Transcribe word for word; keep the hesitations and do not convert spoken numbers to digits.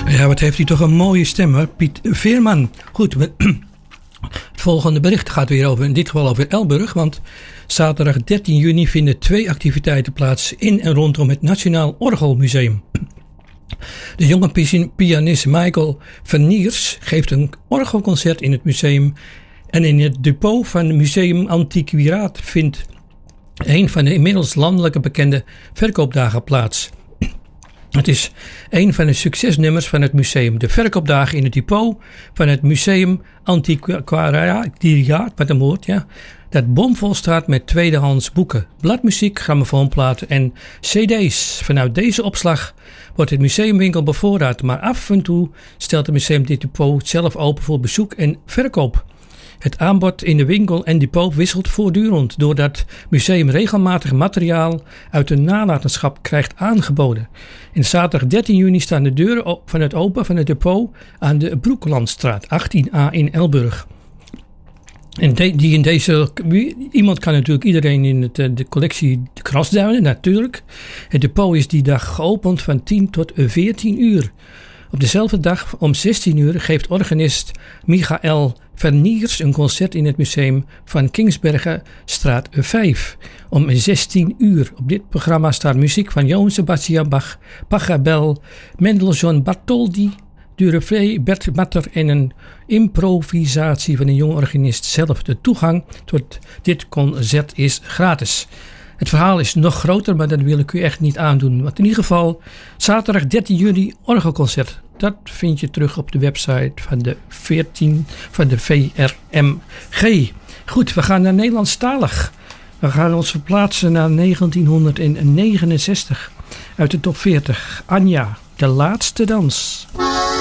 Ja, wat heeft hij toch een mooie stem, hè? Piet Veerman. Goed, we, het volgende bericht gaat weer over, in dit geval over Elburg. Want zaterdag dertien juni vinden twee activiteiten plaats in en rondom het Nationaal Orgelmuseum. De jonge pianist Michael Verniers geeft een orgelconcert in het museum. En in het depot van het Museum Antiquariaat vindt een van de inmiddels landelijke bekende verkoopdagen plaats. Het is een van de succesnummers van het museum. De verkoopdagen in het depot van het Museum Antiquariaat, wat een woord, ja, dat bomvol staat met tweedehands boeken, bladmuziek, grammofoonplaten en cd's. Vanuit deze opslag wordt het museumwinkel bevoorraad, maar af en toe stelt het museum dit depot zelf open voor bezoek en verkoop. Het aanbod in de winkel en depot wisselt voortdurend, doordat het museum regelmatig materiaal uit de nalatenschap krijgt aangeboden. En zaterdag dertien juni staan de deuren van het open van het depot aan de Broeklandstraat achttien a in Elburg. En de, die in deze, iemand kan natuurlijk iedereen in het, de collectie de krasduinen, natuurlijk. Het depot is die dag geopend van tien tot veertien uur. Op dezelfde dag om zestien uur geeft organist Michael Verniers een concert in het museum van Kingsbergen straat vijf. Om zestien uur. Op dit programma staat muziek van Johann Sebastian Bach, Pachelbel, Mendelssohn, Bartholdy, Duruflé, Bert Matter en een improvisatie van een jonge organist zelf. De toegang tot dit concert is gratis. Het verhaal is nog groter, maar dat wil ik u echt niet aandoen. Want in ieder geval, zaterdag dertien juli orgelconcert. Dat vind je terug op de website van de veertien van de V R M G. Goed, we gaan naar Nederlandstalig. We gaan ons verplaatsen naar negentienhonderdnegenenzestig. Uit de top veertig. Anja, de laatste dans.